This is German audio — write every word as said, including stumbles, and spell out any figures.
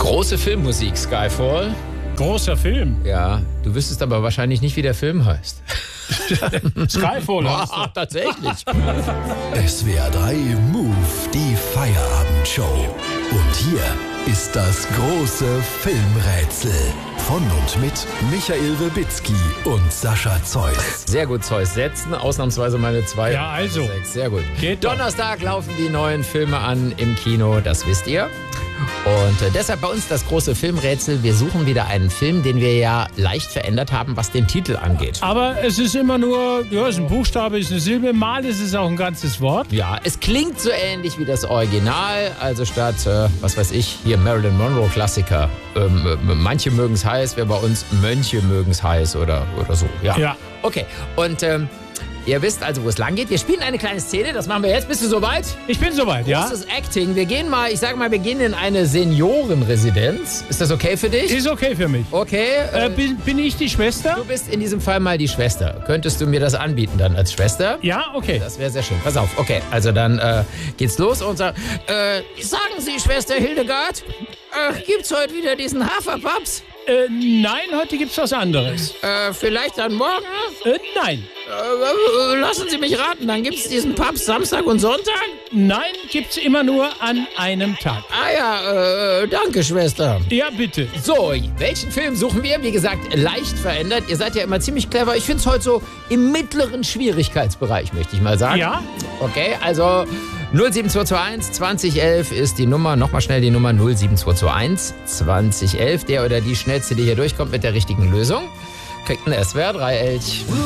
Große Filmmusik, Skyfall. Großer Film. Ja, du wüsstest aber wahrscheinlich nicht, wie der Film heißt. Skyfall. Ah, tatsächlich. S W R drei Move, die Feierabendshow. Und hier ist das große Filmrätsel. Von und mit Michael Rebitzky und Sascha Zeus. Sehr gut, Zeus. Setzen ausnahmsweise meine zwei. Ja, also. Sechs. Sehr gut. Geht doch. Donnerstag laufen die neuen Filme an im Kino, das wisst ihr. Und äh, deshalb bei uns das große Filmrätsel. Wir suchen wieder einen Film, den wir ja leicht verändert haben, was den Titel angeht. Aber es ist immer nur, ja, es ist ein Buchstabe, es ist eine Silbe, mal ist es auch ein ganzes Wort. Ja, es klingt so ähnlich wie das Original. Also statt, äh, was weiß ich, hier Marilyn Monroe Klassiker. Ähm, äh, manche mögen es heiß, wir bei uns Mönche mögen es heiß oder, oder so. Ja. Ja. Okay, und ähm, ihr wisst also, wo es lang geht. Wir spielen eine kleine Szene, das machen wir jetzt. Bist du soweit? Ich bin soweit, ja. Großes Acting. Wir gehen mal, ich sage mal, wir gehen in eine Seniorenresidenz. Ist das okay für dich? Ist okay für mich. Okay. Äh, Äh, bin, bin ich die Schwester? du bist in diesem Fall mal die Schwester. Könntest du mir das anbieten dann als Schwester? Ja, okay. Das wäre sehr schön. Pass auf. Okay, also dann äh, geht's los und sagt, äh, sagen Sie, Schwester Hildegard, äh, gibt's heute wieder diesen Haferpaps? Äh, nein, heute gibt's was anderes. Äh, vielleicht dann morgen? Äh, nein. Äh, äh, lassen Sie mich raten, dann gibt's diesen Paps Samstag und Sonntag? Nein, gibt's immer nur an einem Tag. Ah ja, äh, danke, Schwester. Ja, bitte. So, welchen Film suchen wir? Wie gesagt, leicht verändert. Ihr seid ja immer ziemlich clever. Ich finde es heute so im mittleren Schwierigkeitsbereich, möchte ich mal sagen. Ja? Okay, also null sieben zwei zwei eins zwanzig elf ist die Nummer. Nochmal schnell die Nummer null sieben zwei zwei eins zwanzig elf. Der oder die schnellste, die hier durchkommt mit der richtigen Lösung, kriegt ein S W R drei Elch.